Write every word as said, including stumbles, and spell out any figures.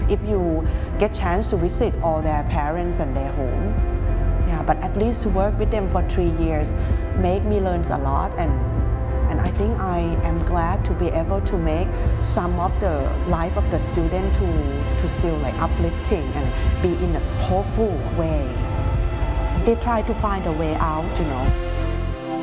if you get chance to visit all their parents and their home. Yeah, but at least to work with them for three years make me learn a lot, and and I think I am glad to be able to make some of the life of the student to to still like uplifting and be in a hopeful way. They try to find a way out, you know.